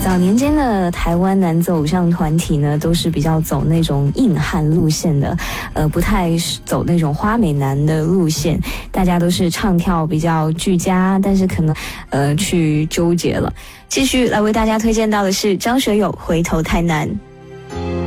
早年间的台湾男子偶像团体呢，都是比较走那种硬汉路线的，不太走那种花美男的路线。大家都是唱跳比较俱佳，但是可能去纠结了。继续来为大家推荐到的是张学友《回头太难》。